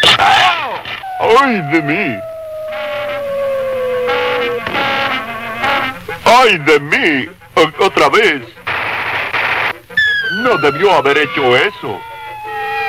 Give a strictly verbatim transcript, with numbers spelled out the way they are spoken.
¡Ay de mí! ¡Ay de mí! O- ¡Otra vez! No debió haber hecho eso.